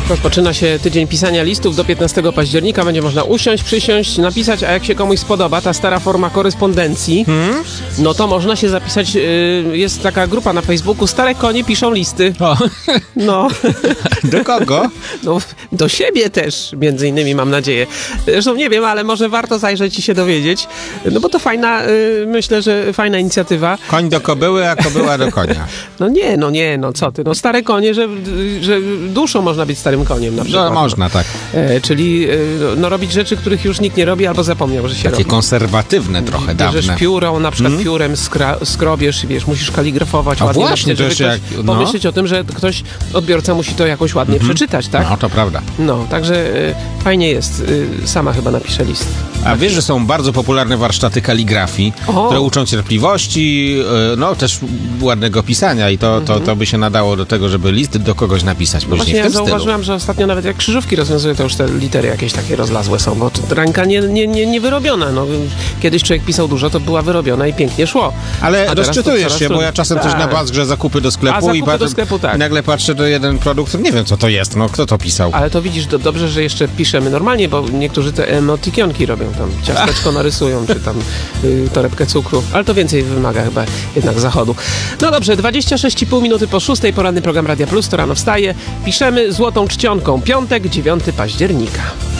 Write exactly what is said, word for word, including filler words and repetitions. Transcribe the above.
Rozpoczyna się tydzień pisania listów. Do piętnastego października będzie można usiąść, przysiąść, napisać, a jak się komuś spodoba ta stara forma korespondencji, hmm? no to można się zapisać. Yy, jest taka grupa na Facebooku, Stare Konie piszą listy. O. No. Do kogo? No, do siebie też, między innymi, mam nadzieję. Zresztą nie wiem, ale może warto zajrzeć i się dowiedzieć, no bo to fajna, yy, myślę, że fajna inicjatywa. Koń do kobyły, a kobyła do konia. No nie, no nie, no co ty, no stare konie, że, że duszą można być starym koniem na przykład. No można, tak. E, czyli e, no, robić rzeczy, których już nikt nie robi albo zapomniał, że się Takie robi. konserwatywne trochę, dawne. Bierzesz piórą, na przykład hmm? piórem skra- skrobiesz, wiesz, musisz kaligrafować A ładnie, właśnie, żeby też jak, no. pomyśleć o tym, że ktoś, odbiorca musi to jakoś ładnie mm-hmm. przeczytać, tak? No, to prawda. No, także e, fajnie jest. E, sama chyba napiszę list. A wiesz, że są bardzo popularne warsztaty kaligrafii, o. które uczą cierpliwości, e, no też ładnego pisania i to, mm-hmm. to, to by się nadało do tego, żeby list do kogoś napisać później. No właśnie w tym ja zauważyłam, stylu. że ostatnio nawet jak krzyżówki rozwiązuję, to już te litery jakieś takie rozlazłe są, bo to ręka nie, nie, nie, nie wyrobiona. No, kiedyś człowiek pisał dużo, to była wyrobiona i pięknie szło. Ale rozczytujesz się, bo ja czasem tak. też na Basgrze zakupy do sklepu, A, zakupy i, patrzę, do sklepu tak. i nagle patrzę, to jeden produkt, nie wiem co to jest, no kto to pisał. Ale to widzisz, do, dobrze, że jeszcze piszemy normalnie, bo niektórzy te emotikonki robią tam, ciasteczko narysują, czy tam y, torebkę cukru, ale to więcej wymaga chyba jednak zachodu. No dobrze, dwadzieścia sześć i pół minuty po szóstej, poranny program Radia Plus, to rano wstaje, piszemy złotą czcionką, piątek, dziewiątego października.